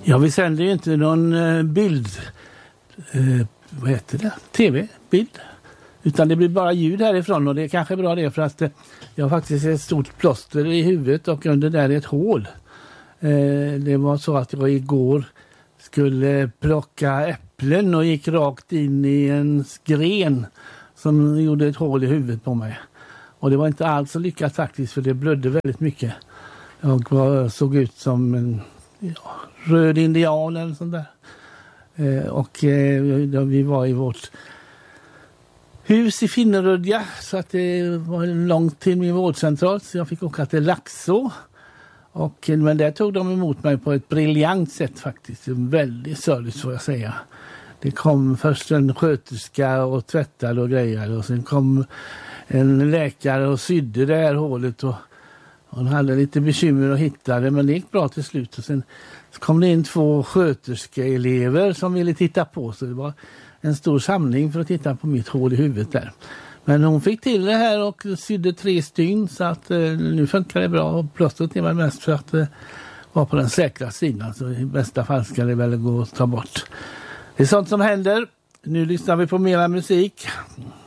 Ja, vi sänder ju inte någon bild, vad heter det? TV-bild. Utan det blir bara ljud härifrån, och det är kanske bra det, för att jag har faktiskt ett stort plåster i huvudet och under där är ett hål. Det var så att jag igår skulle plocka äpplen och gick rakt in i en gren som gjorde ett hål i huvudet på mig. Och det var inte alls så lyckat faktiskt, för det blödde väldigt mycket. Jag såg ut som en röd indian eller sånt där. Vi var i vårt hus i Finnerudja, så att det var långt till min vårdcentral, så jag fick åka till Laxå. Men där tog de emot mig på ett briljant sätt faktiskt. En väldigt service får jag säga. Det kom först en sköterska och tvättade och grejade, och sen kom en läkare och sydde det här hålet, och hon hade lite bekymmer att hitta det, men det gick bra till slut. Och sen kom det in 2 sköterskeelever som ville titta på, så det var en stor samling för att titta på mitt hål i huvudet där. Men hon fick till det här och sydde 3 stygn, så att nu funkar det bra, och plåstret är väl mest för att vara på den säkra sidan, så i bästa fall ska det väl gå att ta bort. Det är sånt som händer. Nu lyssnar vi på mera musik.